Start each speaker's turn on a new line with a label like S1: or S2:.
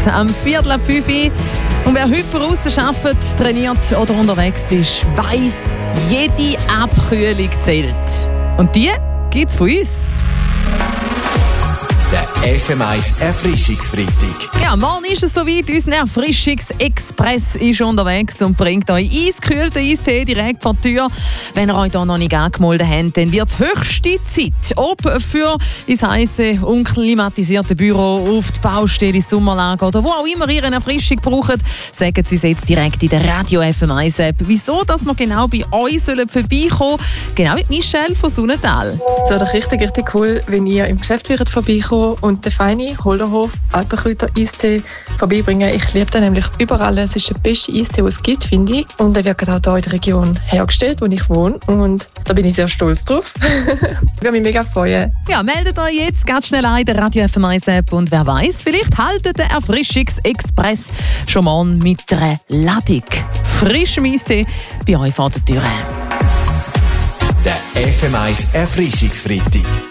S1: am 4:45. Und wer heute von außen arbeitet, trainiert oder unterwegs ist, weiss, jede Abkühlung zählt. Und die gibt's von uns.
S2: Der FM1 Erfrischungsfreitag.
S1: Ja, morgen ist es soweit. Unser Erfrischungsexpress ist unterwegs und bringt euch eiskühlten Eistee direkt vor die Tür. Wenn ihr euch hier noch nicht angemeldet habt, dann wird es höchste Zeit. Ob für ins heisse, unklimatisierte Büro, auf die Baustelle, ins Sommerlager oder wo auch immer ihr eine Erfrischung braucht, sagen sie uns jetzt direkt in der Radio FM1 App. Wieso, dass wir genau bei euch vorbeikommen sollen? Genau mit Michelle von Sonnental.
S3: Es wäre doch richtig, richtig cool, wenn ihr im Geschäft vorbeikommen und den feinen Holderhof Alpenkräuter-Eistee vorbeibringen. Ich liebe den nämlich überall. Es ist der beste Eistee, den es gibt, finde ich. Und er wird auch hier in der Region hergestellt, wo ich wohne. Und da bin ich sehr stolz drauf. Ich würde mich mega freuen.
S1: Ja, meldet euch jetzt ganz schnell ein in der Radio FM1 App und wer weiß, vielleicht haltet der Erfrischungsexpress schon mal mit einer Ladung frischem Eistee bei euch vor der Tür.
S2: Der FM1 Erfrischungsfreitag.